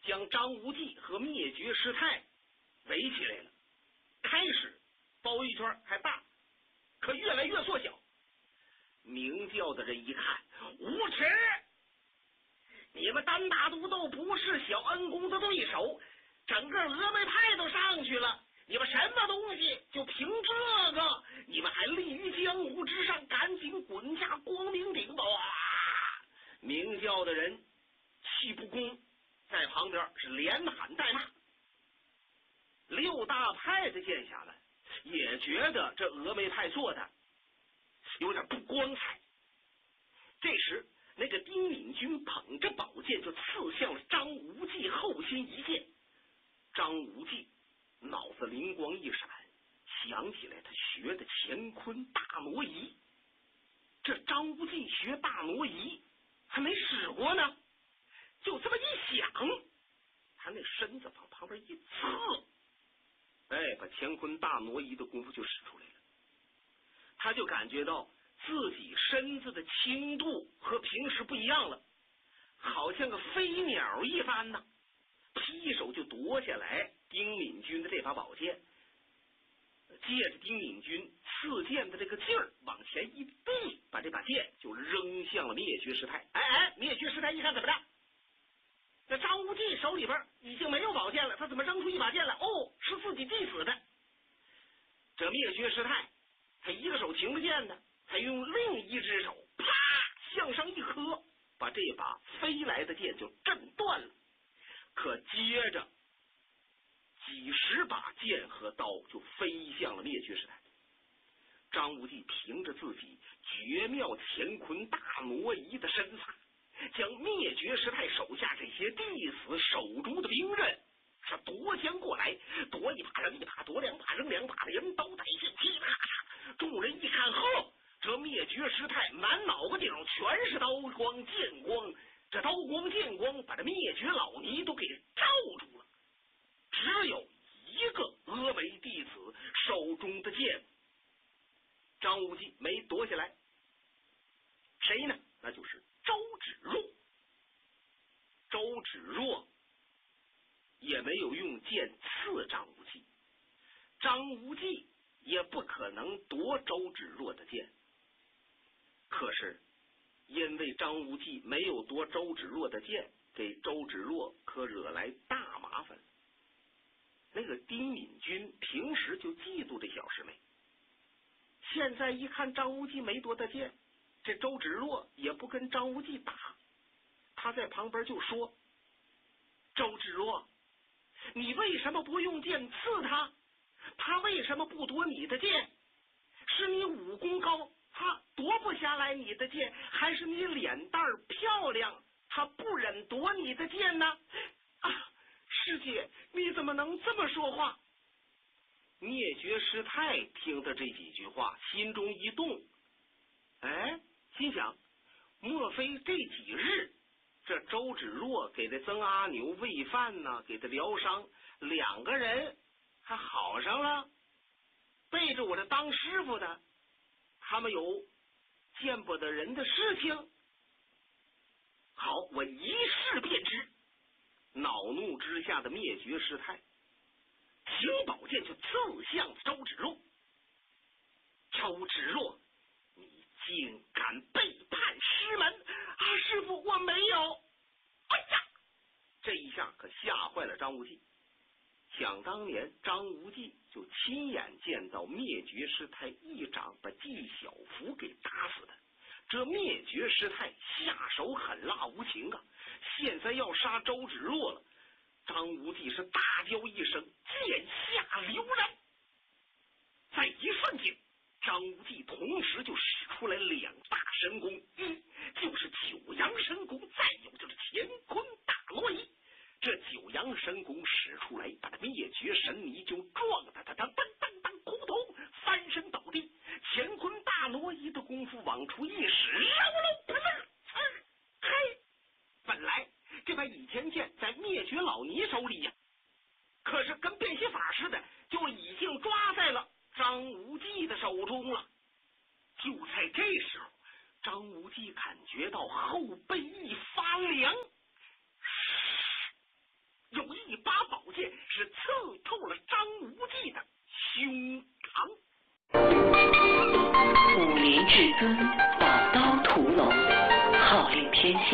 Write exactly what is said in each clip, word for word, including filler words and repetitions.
将张无忌和灭绝师太围起来了。开始包围圈还大，可越来越缩小。明教的人一看，无耻！你们单打独斗不是小恩公的对手，整个峨眉派都上去了，你们什么东西？就凭这个，你们还立于江湖之上？赶紧滚下光明顶吧！哇！明教的人气不公，在旁边是连喊带骂。六大派的剑侠们也觉得这峨眉派做的有点不光彩。这时那个丁敏君捧着宝剑就刺向了张无忌后心一剑。张无忌脑子灵光一闪，想起来他学的乾坤大挪移。这张无忌学大挪移还没使过呢，就这么一想，他那身子往旁边一侧，哎，把乾坤大挪移的功夫就使出来了。他就感觉到自己身子的轻度和平时不一样了，好像个飞鸟一般呢，劈手就夺下来丁敏君的这把宝剑，借着丁敏君刺剑的这个劲儿往前一递，把这把剑就扔向了灭绝师太。哎哎，灭绝师太一看怎么着？那张无忌手里边已经没有宝剑了，他怎么扔出一把剑来？哦，是自己祭死的。这灭绝师太他一个手擎着剑呢，他用另一只手啪向上一磕，把这把飞来的剑就震断了。可接着几十把剑和刀就飞向了灭绝师太。张无忌凭着自己绝妙乾坤大挪移的身法，将灭绝师太手下这些弟子手中的兵刃是夺将过来，夺一把扔一把，夺两把扔两把，连刀带剑噼里啪啦。众人一看，呵，这灭绝师太满脑袋顶上全是刀光剑光，这刀光剑光把这灭绝老尼都给罩住了。只有一个峨眉弟子手中的剑张无忌没夺下来，谁呢？那就是周芷若。周芷若也没有用剑刺张无忌，张无忌也不可能夺周芷若的剑。可是因为张无忌没有夺周芷若的剑，给周芷若可惹来大麻烦。那个丁敏君平时就嫉妒这小师妹，现在一看张无忌没夺的剑，这周芷若也不跟张无忌打，他在旁边就说：周芷若，你为什么不用剑刺他？他为什么不夺你的剑？是你武功高，他夺不下来你的剑，还是你脸蛋漂亮，他不忍夺你的剑呢？啊，师姐，你怎么能这么说话？灭绝师太听的这几句话，心中一动，哎，心想，莫非这几日这周芷若给这曾阿牛喂饭呢，给他疗伤，两个人还好上了？背着我这当师傅的，他们有见不得人的事情？好，我一试便知。恼怒之下的灭绝师太擎宝剑就刺向周芷若。周芷若，你竟敢背叛师门！啊，师傅，我没有！哎呀，这一下可吓坏了张无忌。想当年张无忌就亲眼见到灭绝师太一掌把纪晓芙给打死的，这灭绝师太下手狠辣无情啊，现在要杀周芷若了。张无忌是大叫一声，剑下留人。在一瞬间，张无忌同时就使出来两大神功，一就是九阳神功，再有就是乾坤大挪移。这九阳神功使出来，把他灭绝神尼就撞得他他当当当扑通翻身倒地。乾坤大挪移的功夫往出一使，肉喽不是，嘿，本来这把倚天剑在灭绝老尼手里呀、啊，可是跟变戏法似的，就已经抓在了张无忌的手中了。就在这时候，张无忌感觉到后背一发凉，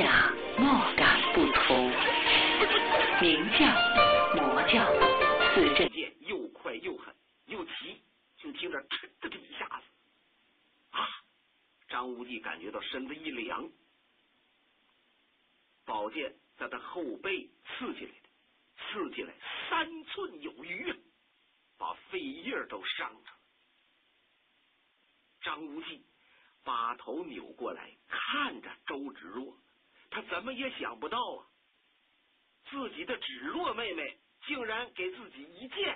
下莫敢不图。明教魔教此阵剑又快又狠又急，就听着哧的这一下子啊，张无忌感觉到身子一凉，宝剑在他后背刺进来的，刺进来三寸有余啊，把肺叶都伤着。张无忌把头扭过来看着周芷若，他怎么也想不到啊，自己的芷若妹妹竟然给自己一剑。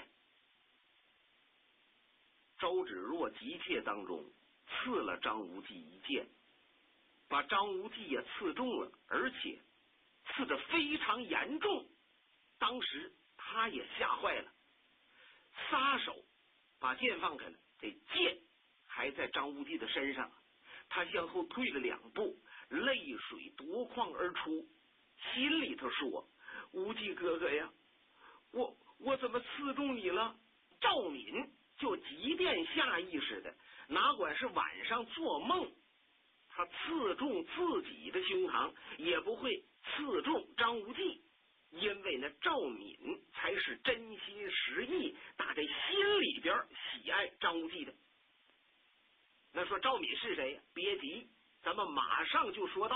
周芷若急切当中刺了张无忌一剑，把张无忌也刺中了，而且刺得非常严重。当时他也吓坏了，撒手把剑放开了，这剑还在张无忌的身上，他向后退了两步，泪水夺眶而出，心里头说：无忌哥哥呀，我我怎么刺中你了？赵敏就即便下意识的，哪管是晚上做梦，他刺中自己的胸膛，也不会刺中张无忌，因为那赵敏才是真心实意打在心里边喜爱张无忌的。那说赵敏是谁呀？别急，咱们马上就说到。